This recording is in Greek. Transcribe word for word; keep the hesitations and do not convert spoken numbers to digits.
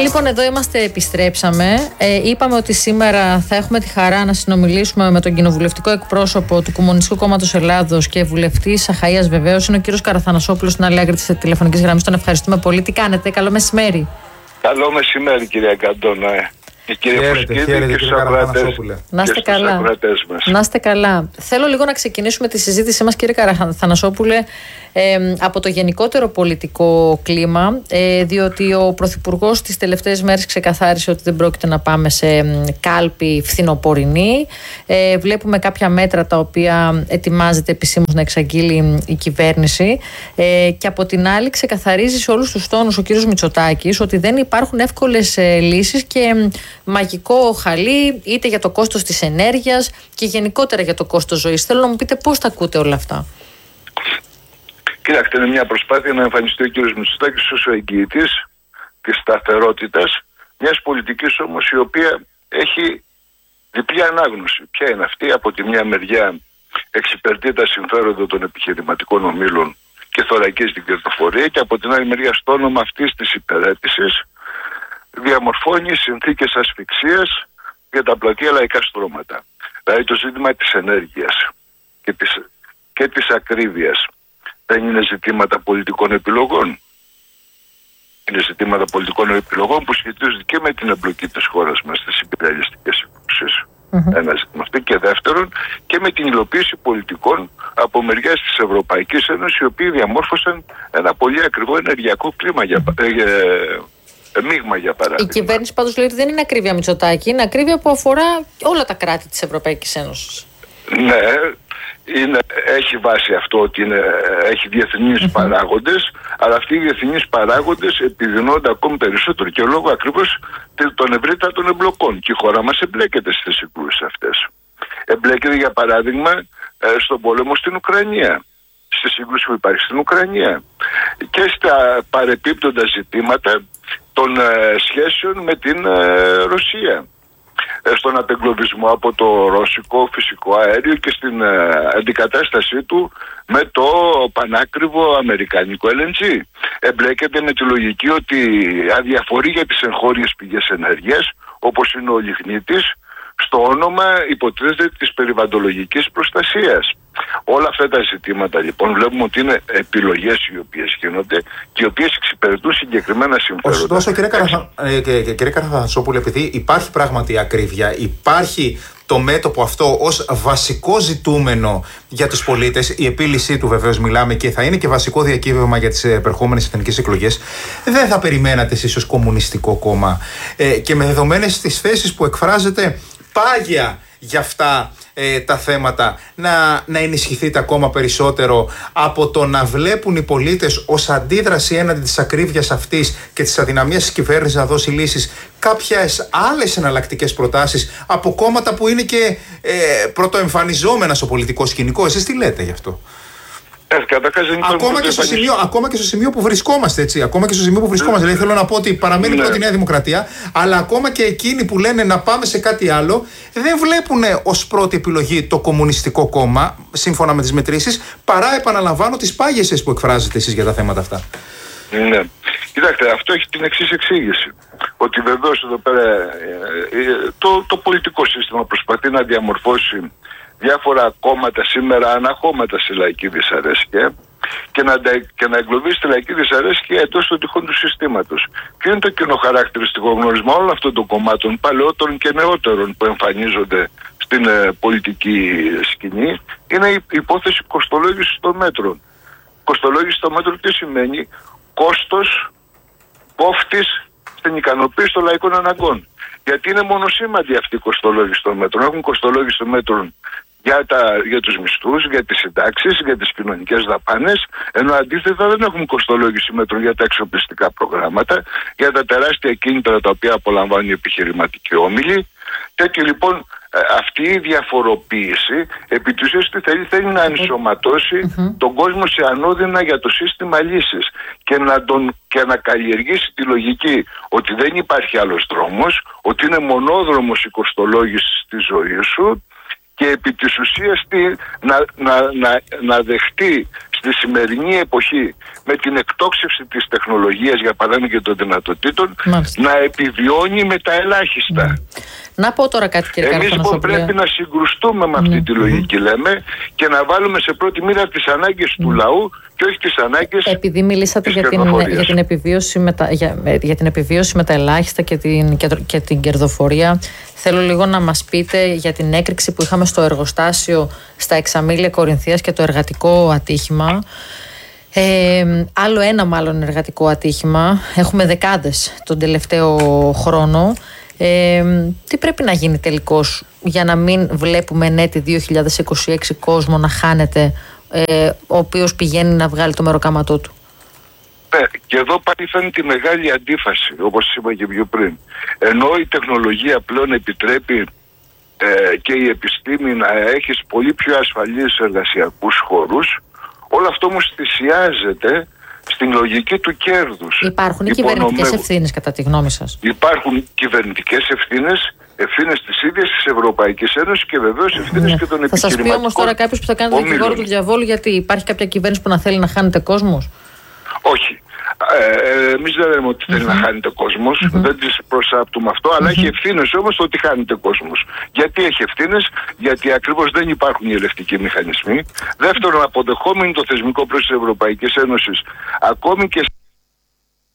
Λοιπόν, εδώ είμαστε, επιστρέψαμε. Ε, είπαμε ότι σήμερα θα έχουμε τη χαρά να συνομιλήσουμε με τον κοινοβουλευτικό εκπρόσωπο του Κομμουνιστικού Κόμματος Ελλάδος και βουλευτή Αχαΐας βεβαίως. Είναι ο κύριος Καραθανασόπουλος στην άλλη άκρη της τηλεφωνικής γραμμής. Τον ευχαριστούμε πολύ. Τι κάνετε, καλό μεσημέρι. Καλό μεσημέρι, κυρία Καντώνα. Και κύριε Φουσκίδη και στους ακροατές. Να είστε καλά. Να είστε καλά. Θέλω λίγο να ξεκινήσουμε τη συζήτησή μας, κύριε Καραθανασόπουλε, ε, από το γενικότερο πολιτικό κλίμα, ε, διότι ο Πρωθυπουργός τις τελευταίες μέρες ξεκαθάρισε ότι δεν πρόκειται να πάμε σε κάλπη φθινοπορεινή. Ε, βλέπουμε κάποια μέτρα τα οποία ετοιμάζεται επισήμως να εξαγγείλει η κυβέρνηση, ε, και από την άλλη ξεκαθαρίζει σε όλους τους τόνους ο κύριος Μητσοτάκης ότι δεν υπάρχουν εύκολες ε, λύσεις και μαγικό χαλί είτε για το κόστος της ενέργειας και γενικότερα για το κόστος ζωής. Θέλω να μου πείτε πώς τα ακούτε όλα αυτά. Κοιτάξτε, είναι μια προσπάθεια να εμφανιστεί ο κύριος Μητσοτάκης ως ο εγγυητής της σταθερότητας μιας πολιτικής όμως η οποία έχει διπλή ανάγνωση. Ποια είναι αυτή? Από τη μια μεριά εξυπηρετεί τα συμφέροντα των επιχειρηματικών ομίλων και θωρακίζει την κερδοφορία, και από την άλλη μεριά στο όνομα αυτής της υπερέτησης διαμορφώνει συνθήκες ασφυξίας για τα πλατεία λαϊκά στρώματα. Δηλαδή το ζήτημα της ενέργειας και της, και της ακρίβειας δεν είναι ζητήματα πολιτικών επιλογών. Είναι ζητήματα πολιτικών επιλογών που σχετίζονται και με την εμπλοκή της χώρας μας στις υπεριαλιστικές υποψίες. Mm-hmm. Ένα ζήτημα αυτό. Και δεύτερον, και με την υλοποίηση πολιτικών από μεριάς της Ευρωπαϊκής Ένωσης, οι οποίοι διαμόρφωσαν ένα πολύ ακριβό ενεργειακό κλίμα για, για, μείγμα, για παράδειγμα. Η κυβέρνηση πάντως λέει ότι δεν είναι ακρίβεια Μητσοτάκη, είναι ακρίβεια που αφορά όλα τα κράτη της Ευρωπαϊκής Ένωσης. Ναι, είναι, έχει βάση αυτό ότι είναι, έχει διεθνείς mm-hmm. παράγοντες, αλλά αυτοί οι διεθνείς παράγοντες επιδεινώνται ακόμη περισσότερο και λόγω ακριβώς των ευρύτατων εμπλοκών. Και η χώρα μας εμπλέκεται στις συγκρούσεις αυτές. Εμπλέκεται, για παράδειγμα, στον πόλεμο στην Ουκρανία, στη σύγκρουση που υπάρχει στην Ουκρανία και στα παρεπίπτοντα ζητήματα των ε, σχέσεων με την ε, Ρωσία, ε, στον απεγκλωβισμό από το ρωσικό φυσικό αέριο και στην ε, αντικατάστασή του με το πανάκριβο αμερικανικό ελ εν τζι. Εμπλέκεται με τη λογική ότι αδιαφορεί για τις εγχώριες πηγές ενέργειας, όπως είναι ο λιγνίτης, στο όνομα υποτίθεται της περιβαλλοντολογικής προστασίας. Όλα αυτά τα ζητήματα λοιπόν βλέπουμε ότι είναι επιλογές οι οποίες γίνονται και οι οποίες εξυπηρετούν συγκεκριμένα συμφέροντα. Ωστόσο, κύριε, Καραθα... ε, κύριε Καραθανασόπουλε, επειδή υπάρχει πράγματι ακρίβεια, υπάρχει το μέτωπο αυτό ως βασικό ζητούμενο για τους πολίτες, η επίλυσή του βεβαίως μιλάμε και θα είναι και βασικό διακύβευμα για τις επερχόμενες εθνικές εκλογές, δεν θα περιμένατε εσείς ως Κομμουνιστικό Κόμμα ε, και με δεδομένες τις θέσεις που εκφράζετε πάγια για αυτά ε, τα θέματα να, να ενισχυθείτε ακόμα περισσότερο από το να βλέπουν οι πολίτες ως αντίδραση έναντι της ακρίβειας αυτής και της αδυναμίας της κυβέρνησης να δώσει λύσεις κάποιες άλλες εναλλακτικές προτάσεις από κόμματα που είναι και ε, πρωτοεμφανιζόμενα στο πολιτικό σκηνικό. Εσείς τι λέτε γι' αυτό? Ακόμα και, στο σημείο, ακόμα και στο σημείο που βρισκόμαστε, έτσι. Ακόμα και στο σημείο που βρισκόμαστε. Δηλαδή, θέλω να πω ότι παραμένει ναι. πρώτη Νέα Δημοκρατία, αλλά ακόμα και εκείνοι που λένε να πάμε σε κάτι άλλο, δεν βλέπουν ως πρώτη επιλογή το Κομμουνιστικό Κόμμα, σύμφωνα με τις μετρήσεις, παρά, επαναλαμβάνω, τις πάγιες εσείς που εκφράζετε εσείς για τα θέματα αυτά. Ναι. Κοιτάξτε, αυτό έχει την εξής εξήγηση. Ότι βεβαίως εδώ πέρα το, το πολιτικό σύστημα προσπαθεί να διαμορφώσει διάφορα κόμματα σήμερα αναχώματα στη λαϊκή δυσαρέσκεια και να, και να εγκλωβίσει τη λαϊκή δυσαρέσκεια εντός των τυχών του συστήματος. Ποιο είναι το κοινό χαρακτηριστικό γνώρισμα όλων αυτών των κομμάτων, παλαιότερων και νεότερων, που εμφανίζονται στην ε, πολιτική σκηνή? Είναι η υπόθεση κοστολόγησης των μέτρων. Κοστολόγηση των μέτρων τι σημαίνει? Κόστος κόφτης στην ικανοποίηση των λαϊκών αναγκών. Γιατί είναι μονοσήμαντη αυτή η κοστολόγηση των μέτρων. Έχουν κοστολόγηση των μέτρων για, τα, για τους μισθούς, για τις συντάξεις, για τις κοινωνικές δαπάνες, ενώ αντίθετα δεν έχουμε κοστολόγηση μέτρων για τα εξοπλιστικά προγράμματα, για τα τεράστια κίνητρα τα οποία απολαμβάνουν οι επιχειρηματικοί όμιλοι. Τέτοιο λοιπόν αυτή η διαφοροποίηση επί της ουσίας τι θέλει, θέλει να ενσωματώσει mm-hmm. τον κόσμο σε ανώδυνα για το σύστημα λύσης και να, τον, και να καλλιεργήσει τη λογική ότι δεν υπάρχει άλλος δρόμος, ότι είναι μονόδρομος η κοστολόγηση στη ζωή σου, και επί της ουσίας τι, να, να, να, να δεχτεί στη σημερινή εποχή με την εκτόξευση της τεχνολογίας, για παράδειγμα, και των δυνατοτήτων, Μάλιστα. να επιβιώνει με τα ελάχιστα. Mm. Να πω τώρα κάτι, κύριε Εμείς λοιπόν πρέπει να συγκρουστούμε με αυτή mm. τη λογική, mm. λέμε, και να βάλουμε σε πρώτη μοίρα τις ανάγκες mm. του λαού και όχι τις ανάγκες. Επειδή μιλήσατε για την, για, την επιβίωση με τα, για, για την επιβίωση με τα ελάχιστα και την, και την κερδοφορία, θέλω λίγο να μας πείτε για την έκρηξη που είχαμε στο εργοστάσιο στα Εξαμήλια Κορινθίας και το εργατικό ατύχημα. Ε, άλλο ένα μάλλον εργατικό ατύχημα. Έχουμε δεκάδες τον τελευταίο χρόνο. Ε, τι πρέπει να γίνει τελικώς για να μην βλέπουμε εν έτη δύο χιλιάδες είκοσι έξι κόσμο να χάνεται, ε, ο οποίος πηγαίνει να βγάλει το μεροκάματό του? Ναι, και εδώ πάλι φαίνεται τη μεγάλη αντίφαση, όπως είπα και πιο πριν. Ενώ η τεχνολογία πλέον επιτρέπει ε, και η επιστήμη να έχεις πολύ πιο ασφαλείς εργασιακούς χώρους, όλο αυτό όμως θυσιάζεται στην λογική του κέρδους. Υπάρχουν οι κυβερνητικές ευθύνες, κατά τη γνώμη σας? Υπάρχουν κυβερνητικές ευθύνες, ευθύνες της ίδιας της Ευρωπαϊκής Ένωσης και βεβαίως ευθύνες ναι. και των επιχειρηματικών. Θα σας πει όμως τώρα κάποιος που θα κάνει τον δικηγόρο του διαβόλου, γιατί υπάρχει κάποια κυβέρνηση που να θέλει να χάνεται κόσμος? Όχι. Ε, εμείς δεν λέμε ότι θέλει mm-hmm. να χάνεται κόσμος, mm-hmm. δεν τις προσάπτουμε αυτό, αλλά mm-hmm. έχει ευθύνες όμως το ότι χάνεται κόσμος. Γιατί έχει ευθύνες? Γιατί ακριβώς δεν υπάρχουν οι ελευτικοί μηχανισμοί. Δεύτερον, αποδεχόμενοι το θεσμικό πλαίσιο της Ευρωπαϊκής Ένωσης, ακόμη και